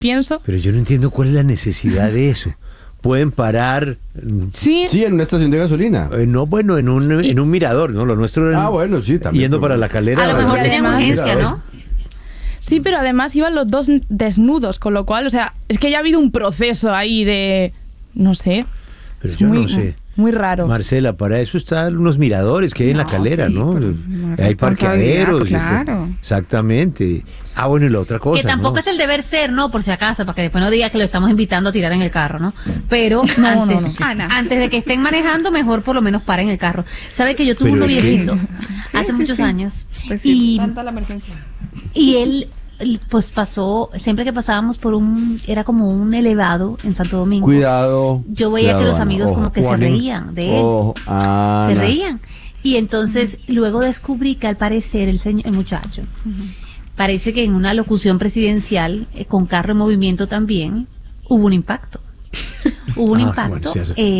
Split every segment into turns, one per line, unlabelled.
pienso.
Pero yo no entiendo cuál es la necesidad de eso. Pueden parar.
Sí,
en una estación de gasolina.
No, bueno, en un mirador, ¿no? Lo nuestro era
bueno, sí, también.
yendo para la Calera.
A lo mejor tenían urgencia, ¿no?
Sí, pero además iban los dos desnudos, con lo cual, o sea, es que ya ha habido un proceso ahí de, no sé.
Pero yo no sé.
Muy raro.
Marcela, para eso están unos miradores que hay en la Calera,
sí,
¿no? Hay parqueaderos.
Claro.
Exactamente. Bueno, y la otra cosa,
que tampoco es el deber ser, ¿no? Por si acaso, para que después no diga que lo estamos invitando a tirar en el carro, ¿no? Pero antes de que estén manejando, mejor por lo menos paren el carro. ¿Sabe que yo tuve un noviecito hace muchos años?
Pues
y
tanta la emergencia.
Y él pues pasó, siempre que pasábamos por era como un elevado en Santo Domingo.
Cuidado.
Yo veía que los amigos como que se reían de él. Se reían. Y entonces luego descubrí que al parecer el muchacho, parece que en una locución presidencial, con carro en movimiento también, hubo un impacto. Hubo un impacto.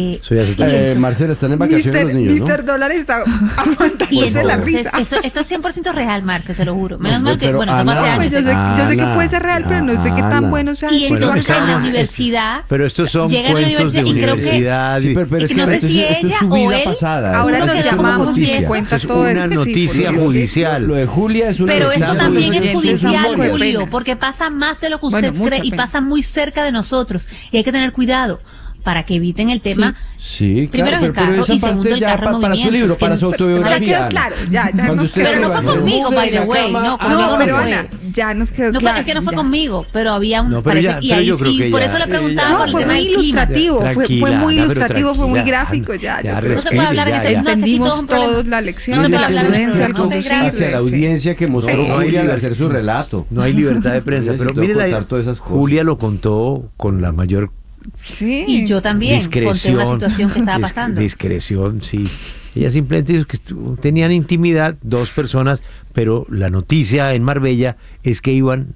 Bueno,
Marcela, están en vacaciones los niños, ¿no?
Mr. Dólar está aguantándose la risa.
Esto es 100% real, Marce, se lo juro. Menos mal que, bueno, toma hace años.
Yo sé que puede ser real, pero no sé qué tan bueno sea.
Y entonces en la universidad.
Pero estos son cuentos de universidad.
Pero es que
no sé si
esto es
ella
su
o
vida
él.
pasada.
Ahora
nos llamamos y
cuenta
es
todo
una
eso.
noticia judicial.
Lo de Julia es una
Pero
noticia
esto también es judicial,
Qué
Julio,
pena.
porque pasa más de lo que usted
mucha
cree y
pena.
pasa muy cerca de nosotros. Y hay que tener cuidado para que eviten el tema.
Sí,
Primero
claro,
el carro
pero esa
y segundo
parte
el
ya
carro en
para su
movimiento.
libro,
Es que
para su
Ya
autobiografía.
quedó claro, ya
Cuando
nos
usted
quedó
Pero no
claro.
fue conmigo,
mugre
by
en
the
la
way.
cama.
No, conmigo
No,
no
pero
fue.
Ana, ya nos quedó
No
claro.
fue, es que no fue
ya.
conmigo, pero había un
No, pero
parece, y ahí
yo creo
sí,
que
por
ya.
eso le preguntaba
No,
por el
fue
tema
muy
del clima.
ilustrativo, fue muy
Tranquila, Ana, pero
ilustrativo, fue muy
tranquila,
gráfico,
Ana,
ya.
ya
Yo creo
No se puede hablar en
ya,
este,
ya.
no, es que sí,
entendimos
todo es un problema.
todos la lección
No se
de
puede
la
hablar en
prudencia,
este
cómo
momento.
sirve,
hacia la
sí.
audiencia que mostró
No,
Julia al
no,
hacer su relato.
No hay libertad de prensa, pero
Necesito
mire,
contar todas esas cosas.
Julia lo contó con la mayor
Sí.
Y yo también
discreción.
conté una situación que estaba pasando.
Discreción, sí. Ella simplemente dijo que tenían intimidad dos personas, pero la noticia en Marbella es que iban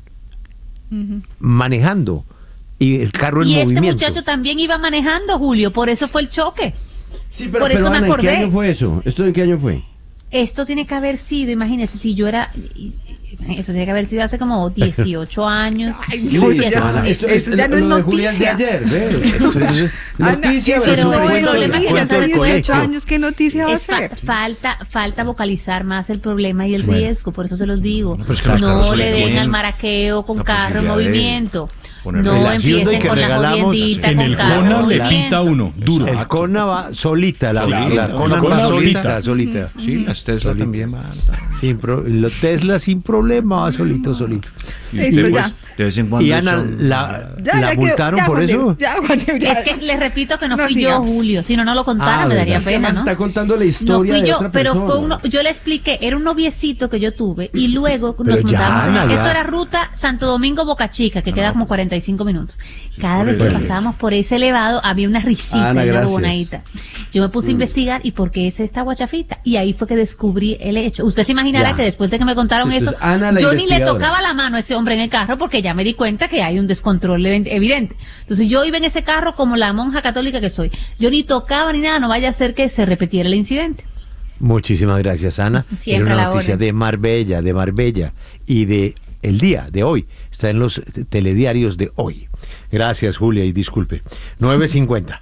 manejando y el carro en
Y este
movimiento.
muchacho también iba manejando, Julio, por eso fue el choque.
Sí,
Por eso me
Ana, ¿en qué
acordé.
año fue eso? ¿Esto en qué año fue?
Esto tiene que haber sido, imagínese, si yo era... Eso tiene que haber sido hace como 18 años.
Ay, no,
Sí,
ya
Ana,
eso ya no es
lo de Julia es de
noticia.
ayer, ¿ves?
Ana,
Noticia,
eso
pero
no
el
es
problema es que
noticia,
se
hace
fue
18 años, ¿qué noticia va a
Es
ser?
falta vocalizar más el problema y el riesgo, por eso se los digo.
Pero es que los carros
No le
salen
den
bien.
al maraqueo con
La
carro en
posibilidad de
movimiento.
ponerle
No
la
Hyundai
empiecen
que
con la
regalamos
jodiendita
En
con
el
carro en
Kona le
movimiento.
pita uno, duro.
El Kona va solita, la
Claro,
Kona va
solita.
solita.
Sí, las Tesla también van.
Los Tesla sin problema va solito.
Y
Eso
usted,
ya.
pues, de vez en cuando
Y Ana,
son-
la
quedó,
multaron
ya,
por
Juan
eso.
Diego, ya, Juan Diego, ya.
Es que les repito que no
No
fui
sigamos.
yo, Julio. Si no lo contara, me daría
¿verdad?
pena,
Además
¿no?
está contando la
No
historia
fui
de
yo,
otra
pero
persona.
fue uno, yo le expliqué, era un noviecito que yo tuve y luego
Pero
nos
ya,
montábamos.
Ana, ya.
Esto era ruta Santo Domingo Boca Chica, que queda como 45 minutos. Cada vez que pasábamos por ese elevado había una risita
Ana,
y una
gracias.
bonadita. Yo me puse a investigar y por qué es esta guachafita. Y ahí fue que descubrí el hecho. Usted se imaginará
Ya.
que después de que me contaron
Sí,
eso,
entonces, Ana, la
yo ni le
investigadora.
tocaba la mano a ese hombre en el carro porque ya me di cuenta que hay un descontrol evidente. Entonces yo iba en ese carro como la monja católica que soy. Yo ni tocaba ni nada, no vaya a ser que se repitiera el incidente.
Muchísimas gracias, Ana.
Siempre
Era
a
una
la
noticia
orden.
de Marbella y de el día de hoy. Está en los telediarios de hoy. Gracias, Julia, y disculpe. 9:50.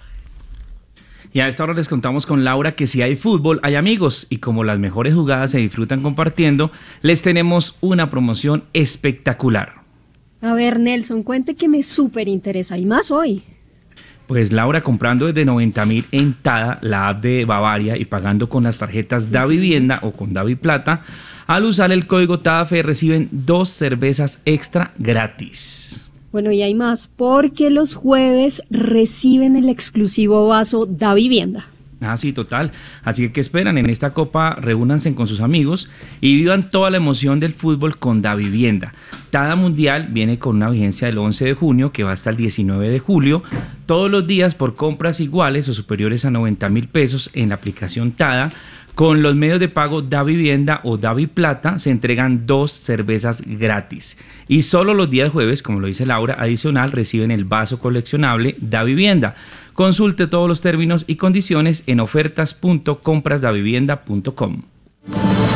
Y a esta hora les contamos con Laura que si hay fútbol, hay amigos. Y como las mejores jugadas se disfrutan compartiendo, les tenemos una promoción espectacular.
A ver, Nelson, cuente que me súper interesa y más hoy.
Pues Laura, comprando desde 90.000 en TADA, la app de Bavaria, y pagando con las tarjetas Da Vivienda o con Davi Plata, al usar el código TADAFE reciben 2 cervezas extra gratis.
Bueno, y hay más, porque los jueves reciben el exclusivo vaso Da Vivienda.
Ah, sí, total. Así que, ¿qué esperan? En esta copa, reúnanse con sus amigos y vivan toda la emoción del fútbol con Da Vivienda. TADA Mundial viene con una vigencia del 11 de junio que va hasta el 19 de julio. Todos los días por compras iguales o superiores a 90.000 pesos en la aplicación TADA. Con los medios de pago Da Vivienda o Davi Plata se entregan 2 cervezas gratis. Y solo los días jueves, como lo dice Laura, adicional reciben el vaso coleccionable Da Vivienda. Consulte todos los términos y condiciones en ofertas.comprasdavivienda.com.